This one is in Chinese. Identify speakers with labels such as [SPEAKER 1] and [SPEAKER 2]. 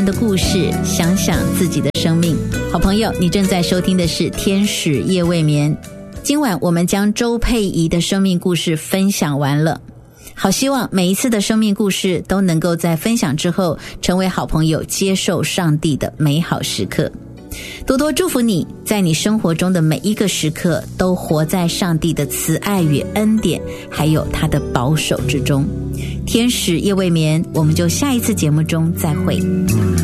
[SPEAKER 1] 人的故事，想想自己的生命。好朋友，你正在收听的是天使夜未眠。今晚我们将周佩仪的生命故事分享完了，好希望每一次的生命故事都能够在分享之后成为好朋友接受上帝的美好时刻。多多祝福你，在你生活中的每一个时刻都活在上帝的慈爱与恩典还有他的保守之中。天使夜未眠，我们就下一次节目中再会。